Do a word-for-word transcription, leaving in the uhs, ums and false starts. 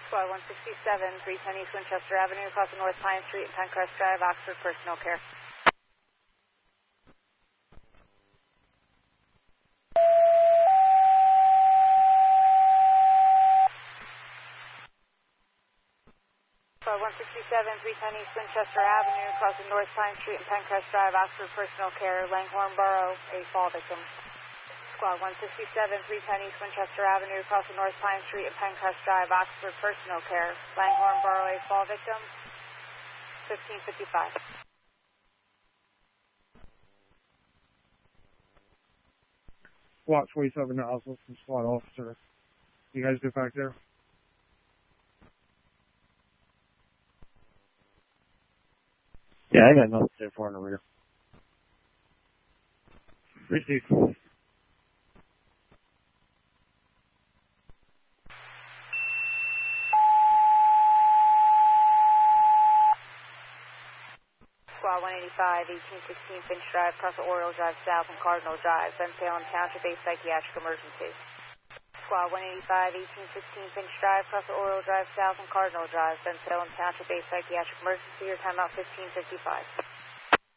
Squad one sixty-seven, three ten East Winchester Avenue, crossing North Pine Street and Pencrest Drive, Oxford, personal care. Squad one sixty-seven, three ten East Winchester Avenue, crossing North Pine Street and Pencrest Drive, Oxford, personal care, Langhorne Borough, a fall victim. Squad one sixty-seven, three ten East Winchester Avenue, crossing North Pine Street and Pencrest Drive, Oxford, personal care, Langhorne Borough, a fall victim, fifteen fifty-five. SWAT twenty-seven to Oslo from SWAT officer. You guys get back there? Yeah, I got nothing to say for in the rear. Receive. Squad one eighty-five, eighteen sixteen Finch Drive, across Oriole Drive South and Cardinal Drive, Ben Salem Township, a psychiatric emergency. Squad one eighty-five, eighteen sixteen Finch Drive, across Oriole Drive South and Cardinal Drive, Ben Salem Township, a psychiatric emergency. Your timeout fifteen fifty-five.